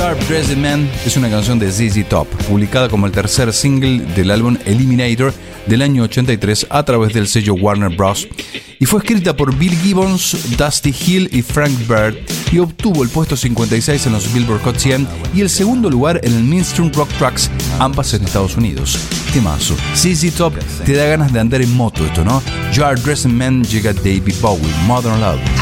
Sharp Dressed Man es una canción de ZZ Top, publicada como el tercer single del álbum Eliminator del año 83 a través del sello Warner Bros. Y fue escrita por Bill Gibbons, Dusty Hill y Frank Bird y obtuvo el puesto 56 en los Billboard Hot 100 y el segundo lugar en el Mainstream Rock Tracks, ambas en Estados Unidos. Temazo. ZZ Top te da ganas de andar en moto esto, ¿no? Sharp Dressed Man llega David Bowie, Modern Love.